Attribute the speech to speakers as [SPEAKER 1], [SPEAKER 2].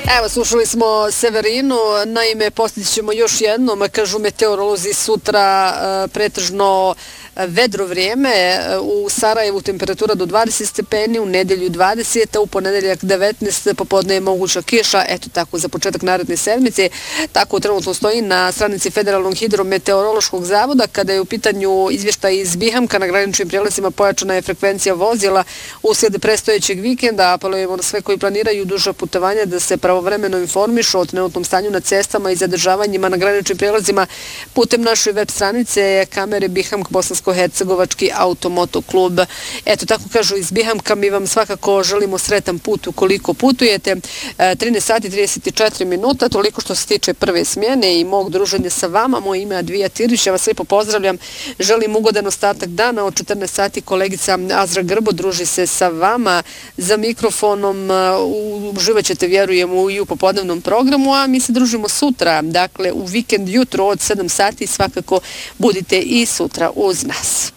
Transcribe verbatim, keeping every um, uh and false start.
[SPEAKER 1] Evo, slušali smo Severinu, naime, postići ćemo još jednom, kažu meteorolozi, sutra pretežno vedro vrijeme, u Sarajevu temperatura do dvadeset stepeni, u nedelju dvadeset, a u ponedeljak devetnaest, popodne je moguća kiša, eto tako za početak naredne sedmice, tako trenutno stoji na stranici Federalnog hidrometeorološkog zavoda. Kada je u pitanju izvještaj iz Bihamka, na graničnim prijelazima pojačana je frekvencija vozila uslijed predstojećeg vikenda. Apelujemo na sve koji planiraju duža putovanja da se pravovremeno informišu o trenutnom stanju na cestama i zadržavanjima na graničnim prijelazima putem naše web stranice kamere Bihamk Bosansko-Hercegovački automoto klub. Eto, tako kažu iz Bihamka, mi vam svakako želimo sretan put ukoliko putujete. trinaest sati i trideset četiri minuta, toliko što se tiče prve smjene i mog druženja sa vama. Moje ime je Advija Tirić, ja vas lijepo pozdravljam. Želim ugodan ostatak dana. Od četrnaest sati kolegica Azra Grbo druži se sa vama za mikrofonom. Uživat ćete, vjerujem, i u popodnevnom programu, a mi se družimo sutra, dakle u vikend jutro od sedam sati, svakako budite i sutra uz nas.